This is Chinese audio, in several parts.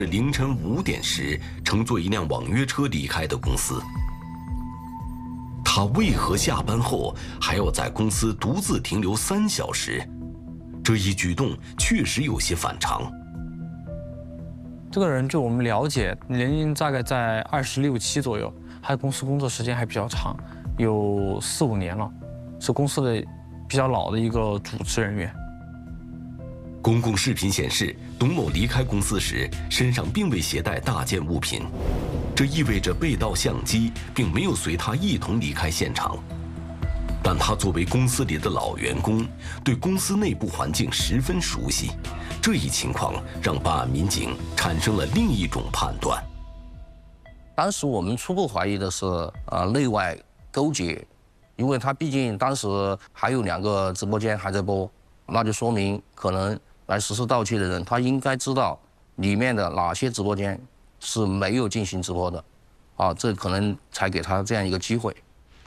凌晨5点时乘坐一辆网约车离开的公司。他为何下班后还要在公司独自停留3小时？这一举动确实有些反常。 这个人，据我们了解，年龄大概在26、7左右，他在公司工作时间还比较长，有4、5年了，是公司的比较老的一个主持人员。 公共视频显示，董某离开公司时身上并未携带大件物品，这意味着被盗相机并没有随他一同离开现场。但他作为公司里的老员工，对公司内部环境十分熟悉，这一情况让办案民警产生了另一种判断。 当时我们初步怀疑的是内外勾结，因为他毕竟当时还有2个直播间还在播，那就说明可能来实施盗窃的人，他应该知道里面的哪些直播间是没有进行直播的，这可能才给他这样一个机会。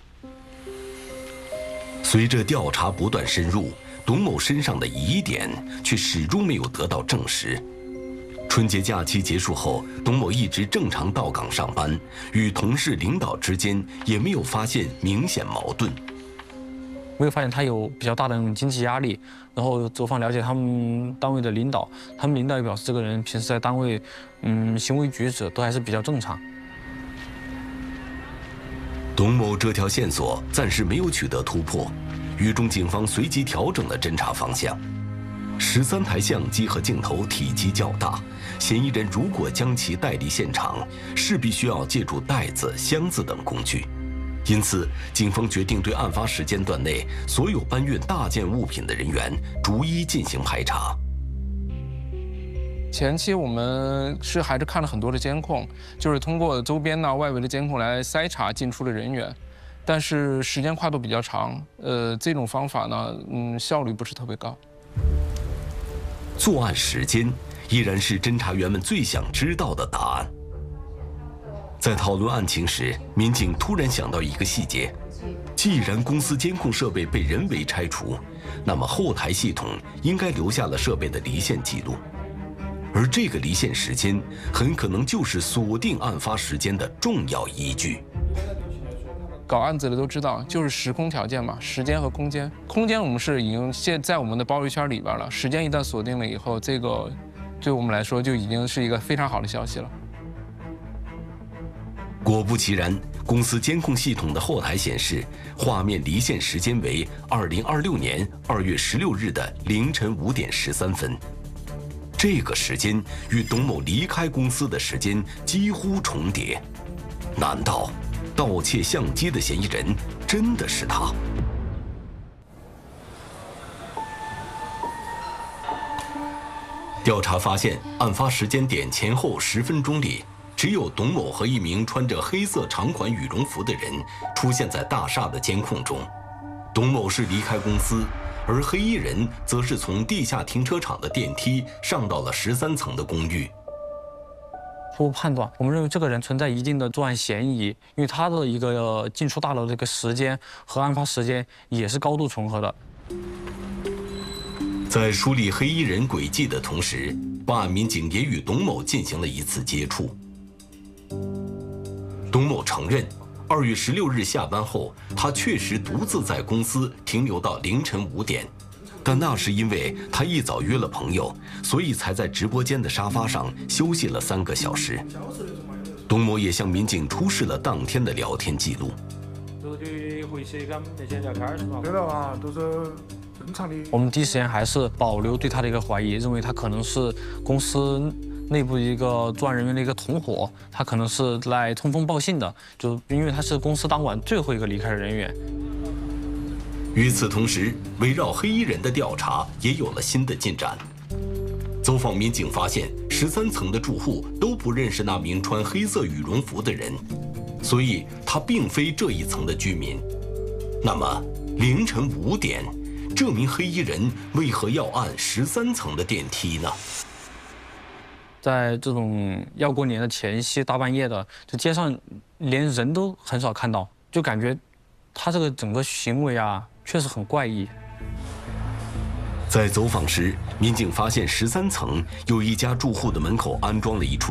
随着调查不断深入，董某身上的疑点却始终没有得到证实。春节假期结束后，董某一直正常到岗上班，与同事领导之间也没有发现明显矛盾。 没有发现他有比较大的那种经济压力，然后走访了解他们单位的领导，他们领导也表示这个人平时在单位，行为举止都还是比较正常。 董某这条线索暂时没有取得突破，渝中警方随即调整了侦查方向。13台相机和镜头体积较大，嫌疑人如果将其带离现场，势必需要借助袋子、箱子等工具。因此，警方决定对案发时间段内所有搬运大件物品的人员逐一进行排查。 前期我们还是看了很多的监控，就是通过周边外围的监控来筛查进出的人员，但是时间跨度比较长，这种方法呢，效率不是特别高。 作案时间依然是侦查员们最想知道的答案。在讨论案情时，民警突然想到一个细节：既然公司监控设备被人为拆除，那么后台系统应该留下了设备的离线记录，而这个离线时间很可能就是锁定案发时间的重要依据。 搞案子的都知道，就是时空条件嘛，时间和空间。空间我们是已经现在我们的包围圈里边了，时间一旦锁定了以后，这个对我们来说就已经是一个非常好的消息了。 果不其然，公司监控系统的后台显示，画面离线时间为2026年2月16日的凌晨5点13分。这个时间与董某离开公司的时间几乎重叠。难道盗窃相机的嫌疑人真的是他？调查发现，案发时间点前后10分钟里，只有董某和一名穿着黑色长款羽绒服的人出现在大厦的监控中。董某是离开公司，而黑衣人则是从地下停车场的电梯上到了13层的公寓。 初步判断，我们认为这个人存在一定的作案嫌疑，因为他的一个进出大楼的这个时间和案发时间也是高度重合的。 在梳理黑衣人轨迹的同时，办案民警也与董某进行了一次接触。董某承认，2月16日下班后，他确实独自在公司停留到凌晨5点。但那是因为他一早约了朋友，所以才在直播间的沙发上休息了3个小时。董某也向民警出示了当天的聊天记录。 我们第一时间还是保留对他的一个怀疑，认为他可能是公司内部一个作案人员的一个同伙，他可能是来通风报信的，就因为他是公司当晚最后一个离开的人员。 与此同时，围绕黑衣人的调查也有了新的进展。走访民警发现，13层的住户都不认识那名穿黑色羽绒服的人，所以他并非这一层的居民。那么，凌晨5点，这名黑衣人为何要按13层的电梯呢？ 在这种要过年的前夕，大半夜的，就街上连人都很少看到，就感觉他这个整个行为啊，确实很怪异。 在走访时，民警发现13层有一家住户的门口安装了一处